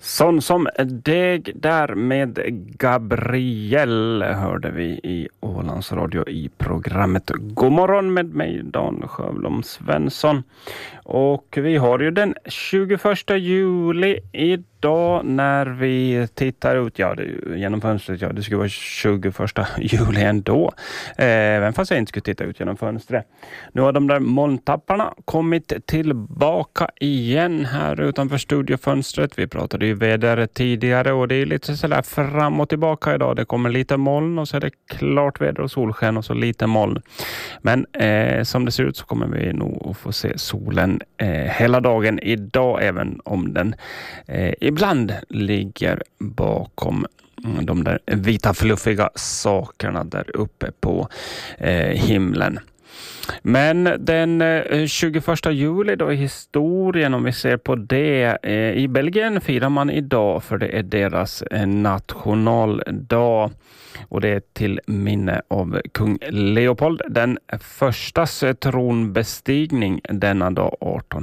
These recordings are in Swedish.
Sån som deg där med Gabriel hörde vi i Ålands Radio i programmet God morgon med mig Dan Skövlom Svensson. Och vi har ju den 21 juli idag när vi tittar ut, genom fönstret, det skulle vara 21 juli ändå. Även fast jag inte skulle titta ut genom fönstret. Nu har de där molntapparna kommit tillbaka igen här utanför studiofönstret. Vi pratade ju väder tidigare och det är lite sådär fram och tillbaka idag. Det kommer lite moln och så är det klart väder och solsken och så lite moln. Men som det ser ut så kommer vi nog att få se solen hela dagen idag, även om den ibland ligger bakom de där vita fluffiga sakerna där uppe på himlen. Men den 21 juli då i historien, om vi ser på det, i Belgien firar man idag för det är deras nationaldag. Och det är till minne av kung Leopold den förstas tronbestigning denna dag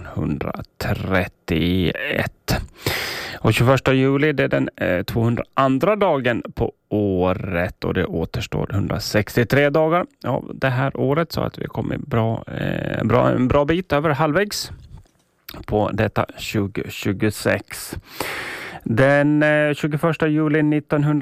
1831. Och 21 juli det är den 202 dagen på året och det återstår 163 dagar av det här året, så att vi kommer en bra bit över halvvägs på detta 2026. Den 21 juli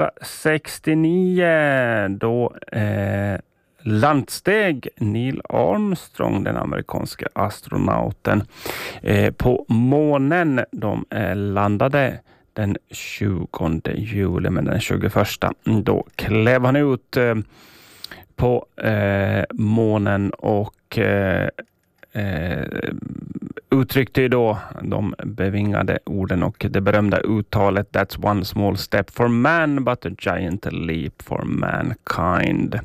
1969 då landsteg Neil Armstrong, den amerikanska astronauten, på månen. De landade den 20 juli, men den 21 då klev han ut på månen och uttryckte ju då de bevingade orden och det berömda uttalet "That's one small step for man but a giant leap for mankind".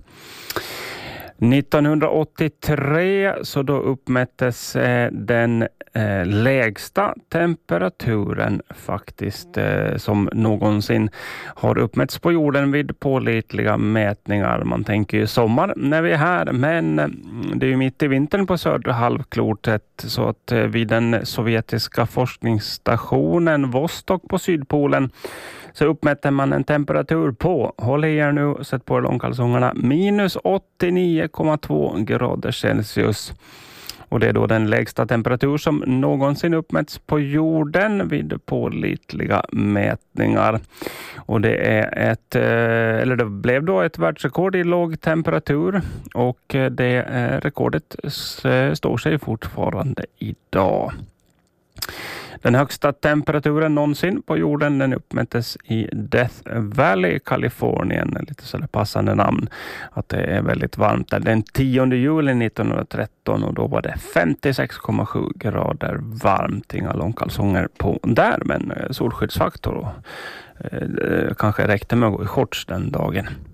1983 så då uppmättes den lägsta temperaturen faktiskt som någonsin har uppmätts på jorden vid pålitliga mätningar. Man tänker ju sommar när vi är här, men det är ju mitt i vintern på södra halvklotet, så att vid den sovjetiska forskningsstationen Vostok på Sydpolen så uppmätte man en temperatur på, håll i er nu, sätt på långkalsongerna, minus 89,2 grader Celsius. Och det är då den lägsta temperatur som någonsin uppmätts på jorden vid pålitliga mätningar. Och det är det blev då ett världsrekord i låg temperatur, och det rekordet står sig fortfarande idag. Den högsta temperaturen någonsin på jorden den uppmättes i Death Valley, Kalifornien. Lite så passande namn att det är väldigt varmt där. Den 10 juli 1913 och då var det 56,7 grader varmt. Inga långkalsonger på där, men solskyddsfaktor kanske räckte med att gå i shorts den dagen.